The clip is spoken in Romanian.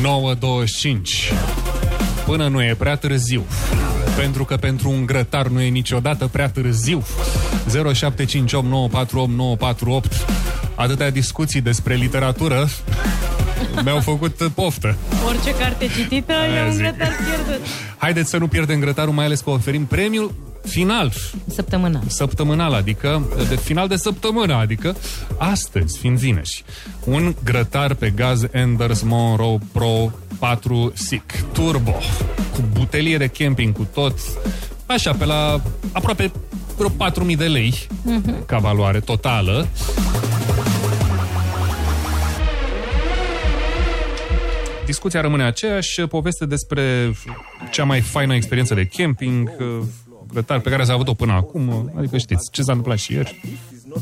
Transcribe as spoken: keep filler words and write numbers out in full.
nouă douăzeci și cinci. Până nu e prea târziu. Pentru că pentru un grătar nu e niciodată prea târziu. zero șapte cinci opt nouă patru opt nouă patru opt. Atâtea discuții despre literatură mi-au făcut poftă. Orice carte citită e un grătar pierdut. Haideți să nu pierdem grătarul, mai ales că oferim premiul final. Săptămânal. Săptămânal, adică de final de săptămână, adică astăzi, fiind vineri. Un grătar pe gaz Enders Monroe Pro patru S I C Turbo, cu butelie de camping, cu tot, așa, pe la aproape vreo patru mii de lei, uh-huh. ca valoare totală. Discuția rămâne aceeași, poveste despre cea mai faină experiență de camping, grătar pe care s-a avut-o până acum, adică știți ce s-a întâmplat și ieri.